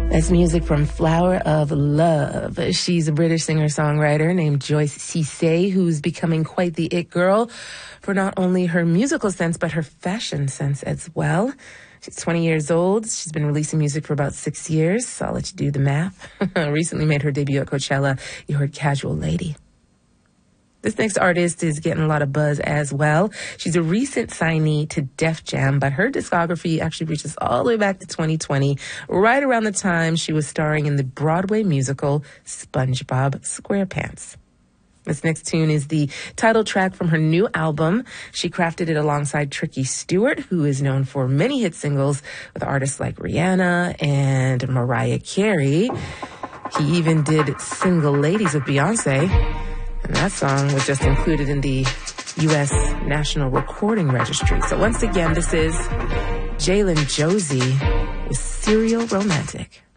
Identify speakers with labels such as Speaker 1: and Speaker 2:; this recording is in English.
Speaker 1: That's music from Flower of Love. She's a British singer-songwriter named Joyce Cisse, who's becoming quite the it girl for not only her musical sense, but her fashion sense as well. She's 20 years old. She's been releasing music for about 6 years. So I'll let you do the math. Recently made her debut at Coachella. You heard Casual Lady. This next artist is getting a lot of buzz as well. She's a recent signee to Def Jam, but her discography actually reaches all the way back to 2020, right around the time she was starring in the Broadway musical SpongeBob SquarePants. This next tune is the title track from her new album. She crafted it alongside Tricky Stewart, who is known for many hit singles with artists like Rihanna and Mariah Carey. He even did Single Ladies with Beyonce. And that song was just included in the U.S. National Recording Registry. So once again, this is Jalen Josie with Serial Romantic.